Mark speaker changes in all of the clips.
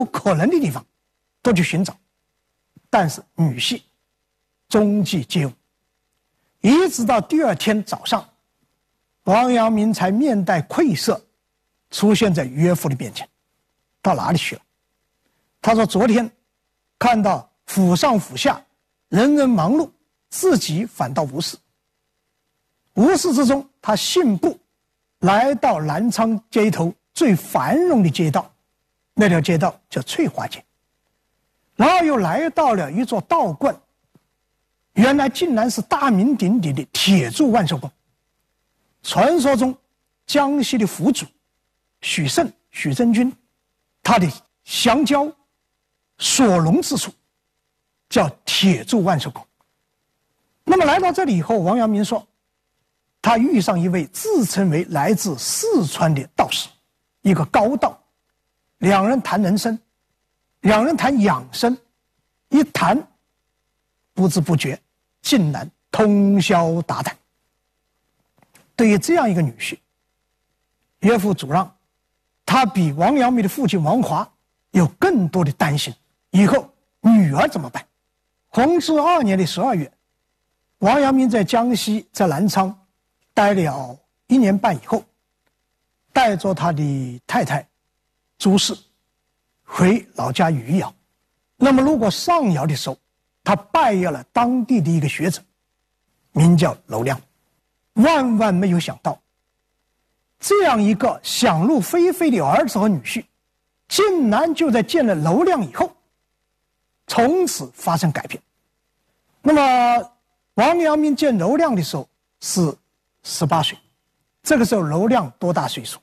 Speaker 1: 可能的地方都去寻找，但是女婿踪迹皆无。一直到第二天早上，王阳明才面带愧色出现在岳父的面前。到哪里去了？他说昨天看到府上府下人人忙碌，自己反倒无事。无事之中，他信步来到南昌街头最繁荣的街道，那条街道叫翠华街，然后又来到了一座道观，原来竟然是大名鼎鼎的铁柱万寿宫。传说中江西的府主许慎、许真君，他的详交所容之处叫铁柱万寿宫。那么来到这里以后，王阳明说他遇上一位自称为来自四川的道士，一个高道，两人谈人生，两人谈养生，一谈不知不觉竟然通宵达旦。对于这样一个女婿，岳父祖让他比王阳明的父亲王华有更多的担心，以后女儿怎么办？弘治2年的12月，王阳明在江西，在南昌待了1年半以后，带着他的太太朱氏回老家余姚。那么如果上窑的时候，他拜谒了当地的一个学者，名叫娄亮。万万没有想到，这样一个想入非非的儿子和女婿，竟然就在见了娄亮以后，从此发生改变。那么王阳明见娄亮的时候是18岁，这个时候娄亮多大岁数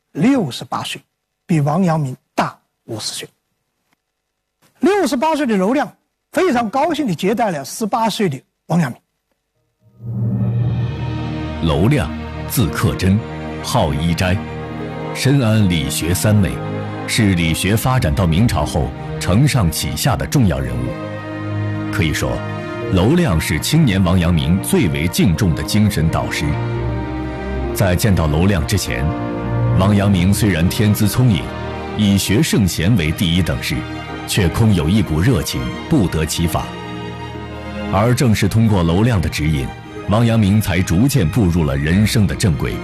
Speaker 1: ？68岁，比王阳明大50岁。68岁的娄亮非常高兴地接待了18岁的王阳明。
Speaker 2: 娄亮，字克真，号一斋，深谙理学三昧，是理学发展到明朝后承上启下的重要人物。可以说，娄亮是青年王阳明最为敬重的精神导师。在见到娄亮之前，王阳明虽然天资聪颖，以学圣贤为第一等事，却空有一股热情，不得其法。而正是通过娄亮的指引，王阳明才逐渐步入了人生的正轨。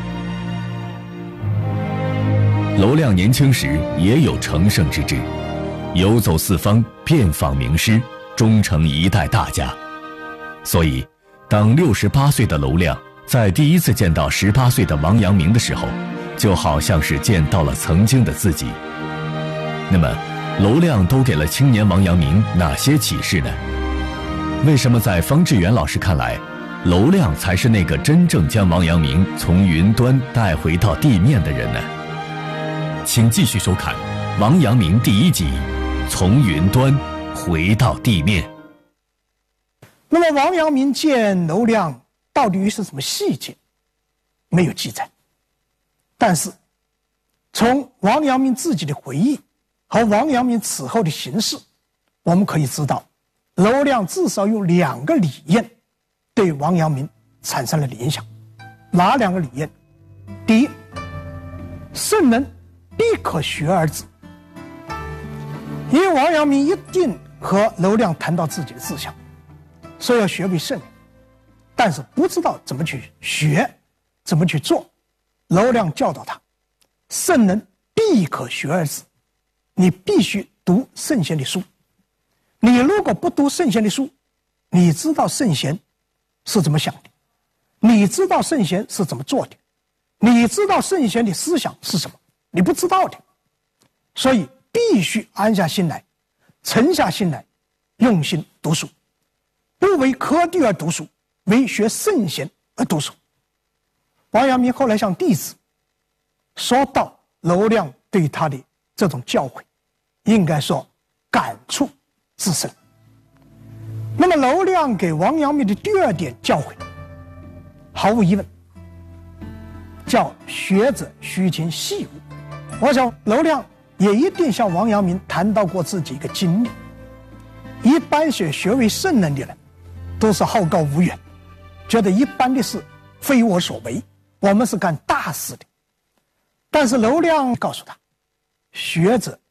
Speaker 2: 娄亮年轻时也有成圣之志，游走四方，遍访名师，终成一代大家。所以，当68岁的娄亮在第一次见到18岁的王阳明的时候，就好像是见到了曾经的自己。那么，娄亮都给了青年王阳明哪些启示呢？为什么在方志远老师看来，娄亮才是那个真正将王阳明从云端带回到地面的人呢？请继续收看《王阳明》第1集，从云端回到地面。
Speaker 1: 那么王阳明见娄亮到底是什么细节，没有记载。但是从王阳明自己的回忆和王阳明此后的行事，我们可以知道，娄亮至少有2个理念对王阳明产生了影响。哪2个理念？第一，圣人必可学而止。因为王阳明一定和娄亮谈到自己的志向，说要学为圣人，但是不知道怎么去学，怎么去做。娄亮教导他，圣人必可学而止，你必须读圣贤的书。你如果不读圣贤的书，你知道圣贤是怎么想的，你知道圣贤是怎么做的，你知道圣贤的思想是什么，你不知道的。所以必须安下心来，沉下心来，用心读书，不为科第而读书，为学圣贤而读书。王阳明后来向弟子说到娄亮对他的这种教诲，应该说感触至深。那么娄亮给王阳明的第2点教诲，毫无疑问叫学者须勤细务。我想娄亮也一定向王阳明谈到过自己一个经历。一般学为圣人的人都是好高骛远，觉得一般的事非我所为，我们是干大事的。但是娄亮告诉他，学者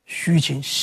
Speaker 1: 虚情